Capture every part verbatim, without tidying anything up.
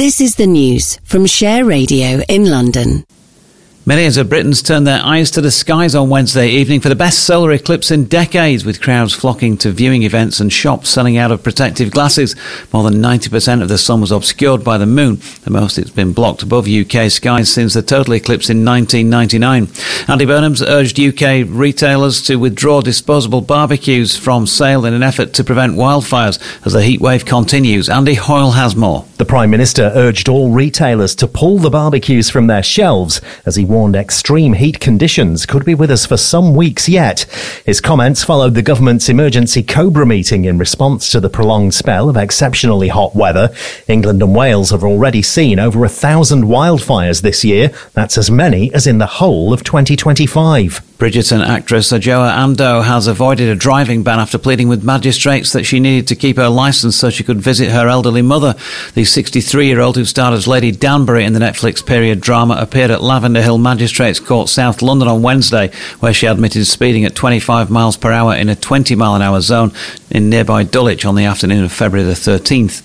This is the news from Share Radio in London. Millions of Britons turned their eyes to the skies on Wednesday evening for the best solar eclipse in decades, with crowds flocking to viewing events and shops selling out of protective glasses. More than ninety percent of the sun was obscured by the moon, the most it's been blocked above U K skies since the total eclipse in nineteen ninety-nine. Andy Burnham's urged U K retailers to withdraw disposable barbecues from sale in an effort to prevent wildfires as the heatwave continues. Andy Hoyle has more. The Prime Minister urged all retailers to pull the barbecues from their shelves as he warned extreme heat conditions could be with us for some weeks yet. His comments followed the government's emergency Cobra meeting in response to the prolonged spell of exceptionally hot weather. England and Wales have already seen over a thousand wildfires this year. That's as many as in the whole of twenty twenty-five. Bridgerton actress Adjoa Andoh has avoided a driving ban after pleading with magistrates that she needed to keep her licence so she could visit her elderly mother. The sixty-three-year-old who starred as Lady Danbury in the Netflix period drama appeared at Lavender Hill Magistrates Court, South London on Wednesday, where she admitted speeding at twenty-five miles per hour in a twenty mile an hour zone in nearby Dulwich on the afternoon of February the thirteenth.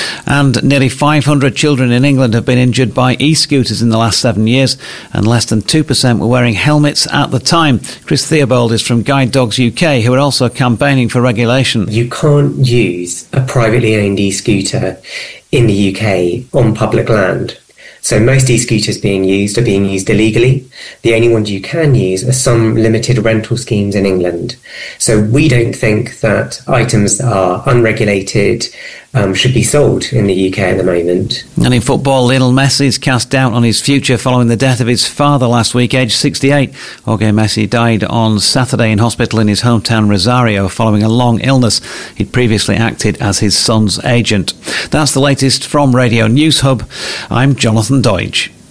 And nearly five hundred children in England have been injured by e-scooters in the last seven years, and less than two percent were wearing helmets at the time. Chris Theobald is from Guide Dogs U K, who are also campaigning for regulation. You can't use a privately owned e-scooter in the U K on public land. So most e-scooters being used are being used illegally. The only ones you can use are some limited rental schemes in England. So we don't think that items that are unregulated um, should be sold in the U K at the moment. And in football, Lionel Messi's cast doubt on his future following the death of his father last week, aged sixty-eight. Jorge Messi died on Saturday in hospital in his hometown Rosario following a long illness. He'd previously acted as his son's agent. That's the latest from Radio News Hub. I'm Jonathan Deutsch.